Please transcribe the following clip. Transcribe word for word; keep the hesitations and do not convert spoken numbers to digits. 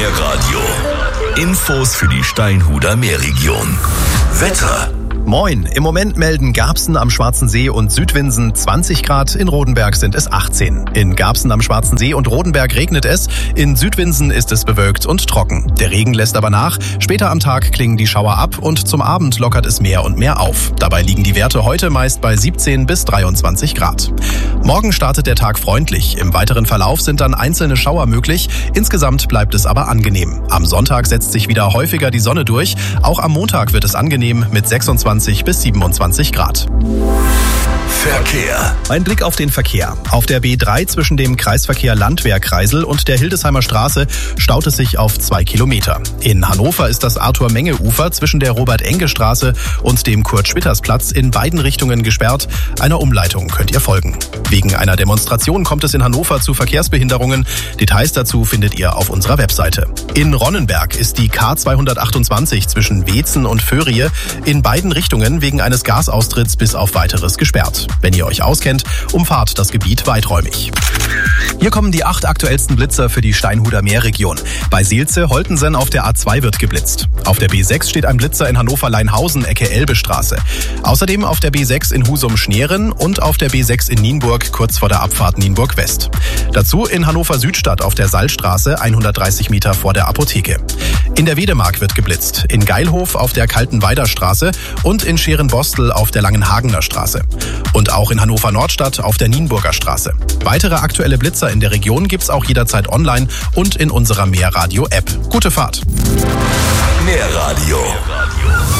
Meerradio. Infos für die Steinhuder Meerregion. Wetter. Moin, im Moment melden Garbsen am Schwarzen See und Südwinsen zwanzig Grad, in Rodenberg sind es achtzehn. In Garbsen am Schwarzen See und Rodenberg regnet es, in Südwinsen ist es bewölkt und trocken. Der Regen lässt aber nach, später am Tag klingen die Schauer ab und zum Abend lockert es mehr und mehr auf. Dabei liegen die Werte heute meist bei siebzehn bis dreiundzwanzig Grad. Morgen startet der Tag freundlich, im weiteren Verlauf sind dann einzelne Schauer möglich, insgesamt bleibt es aber angenehm. Am Sonntag setzt sich wieder häufiger die Sonne durch, auch am Montag wird es angenehm mit sechsundzwanzig bis siebenundzwanzig Grad. Verkehr. Ein Blick auf den Verkehr. Auf der B drei zwischen dem Kreisverkehr Landwehr-Kreisel und der Hildesheimer Straße staut es sich auf zwei Kilometer. In Hannover ist das Arthur-Menge-Ufer zwischen der Robert-Enke-Straße und dem Kurt-Schwitters-Platz in beiden Richtungen gesperrt. Einer Umleitung könnt ihr folgen. Wegen einer Demonstration kommt es in Hannover zu Verkehrsbehinderungen. Details dazu findet ihr auf unserer Webseite. In Ronnenberg ist die K zweihundertachtundzwanzig zwischen Weetzen und Föhrie in beiden Richtungen wegen eines Gasaustritts bis auf weiteres gesperrt. Wenn ihr euch auskennt, umfahrt das Gebiet weiträumig. Hier kommen die acht aktuellsten Blitzer für die Steinhuder Meerregion. Bei Seelze-Holtensen auf der A zwei wird geblitzt. Auf der B sechs steht ein Blitzer in Hannover-Leinhausen, Ecke Elbestraße. Außerdem auf der B sechs in Husum-Schneeren und auf der B sechs in Nienburg, kurz vor der Abfahrt Nienburg-West. Dazu in Hannover-Südstadt auf der Sallstraße, hundertdreißig Meter vor der Apotheke. In der Wedemark wird geblitzt, in Geilhof auf der Kaltenweider Straße und in Scherenbostel auf der Langenhagener Straße. Und auch in Hannover-Nordstadt auf der Nienburger Straße. Weitere aktuelle Blitzer in der Region gibt's auch jederzeit online und in unserer Meerradio-App. Gute Fahrt! Meerradio.